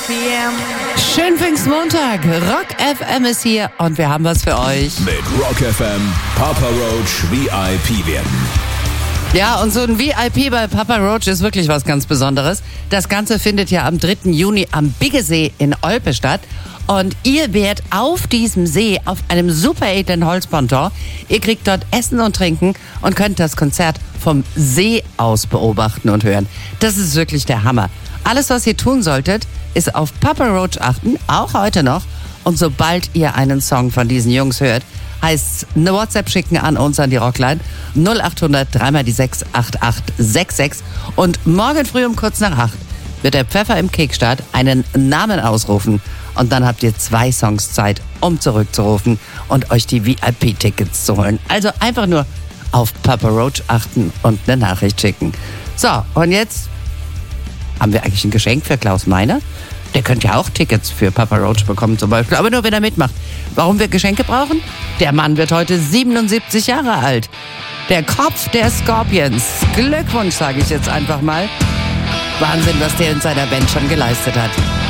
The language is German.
p.m. Schönen Pfingstmontag. Rock FM ist hier und wir haben was für euch. Mit Rock FM Papa Roach VIP werden. Ja, und so ein VIP bei Papa Roach ist wirklich was ganz Besonderes. Das Ganze findet ja am 3. Juni am Biggesee in Olpe statt. Und ihr werdet auf diesem See auf einem super edlen Holzponton. Ihr kriegt dort Essen und Trinken und könnt das Konzert vom See aus beobachten und hören. Das ist wirklich der Hammer. Alles, was ihr tun solltet, ist auf Papa Roach achten, auch heute noch. Und sobald ihr einen Song von diesen Jungs hört, heißt's eine WhatsApp schicken an uns an die Rockline 0800 3x6 8866. Und morgen früh um kurz nach 8 wird der Pfeffer im Kickstart einen Namen ausrufen. Und dann habt ihr 2 Songs Zeit, um zurückzurufen und euch die VIP-Tickets zu holen. Also einfach nur auf Papa Roach achten und eine Nachricht schicken. So, und jetzt haben wir eigentlich ein Geschenk für Klaus Meiner. Der könnte ja auch Tickets für Papa Roach bekommen zum Beispiel, aber nur wenn er mitmacht. Warum wir Geschenke brauchen? Der Mann wird heute 77 Jahre alt. Der Kopf der Scorpions. Glückwunsch, sage ich jetzt einfach mal. Wahnsinn, was der in seiner Band schon geleistet hat.